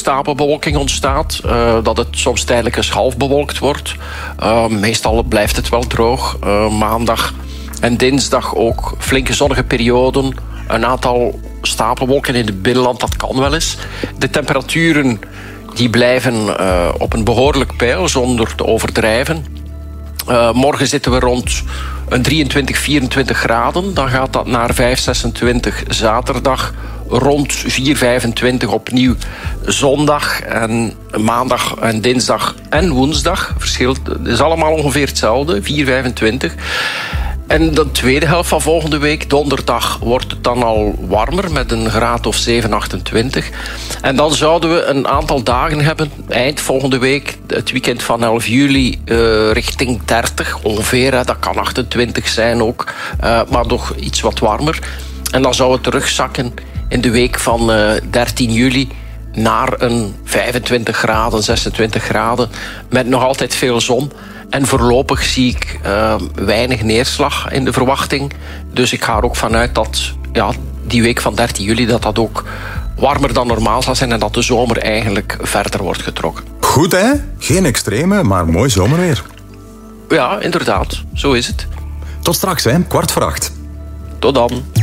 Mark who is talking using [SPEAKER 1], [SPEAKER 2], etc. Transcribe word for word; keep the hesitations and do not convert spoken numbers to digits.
[SPEAKER 1] stapelbewolking ontstaat. Uh, dat het soms tijdelijk eens half bewolkt wordt. Uh, meestal blijft het wel droog. Uh, maandag en dinsdag ook flinke zonnige perioden. Een aantal stapelwolken in het binnenland, dat kan wel eens. De temperaturen die blijven uh, op een behoorlijk peil, zonder te overdrijven. Uh, morgen zitten we rond een drieëntwintig, vierentwintig graden. Dan gaat dat naar vijf, zesentwintig zaterdag. Rond vier, vijfentwintig opnieuw zondag. En maandag en dinsdag en woensdag. Verschilt, het is allemaal ongeveer hetzelfde, vier, vijfentwintig. En de tweede helft van volgende week, donderdag, wordt het dan al warmer met een graad of zeven, achtentwintig. En dan zouden we een aantal dagen hebben, eind volgende week, het weekend van elf juli, uh, richting dertig ongeveer. Hè. Dat kan achtentwintig zijn ook, uh, maar toch iets wat warmer. En dan zou het terugzakken in de week van uh, dertien juli naar een vijfentwintig graden, zesentwintig graden, met nog altijd veel zon. En voorlopig zie ik uh, weinig neerslag in de verwachting. Dus ik ga er ook vanuit dat ja, die week van dertien juli... dat dat ook warmer dan normaal zal zijn... en dat de zomer eigenlijk verder wordt getrokken.
[SPEAKER 2] Goed, hè? Geen extreme, maar mooi zomerweer.
[SPEAKER 1] Ja, inderdaad. Zo is het.
[SPEAKER 2] Tot straks, hè? Kwart voor acht.
[SPEAKER 1] Tot dan.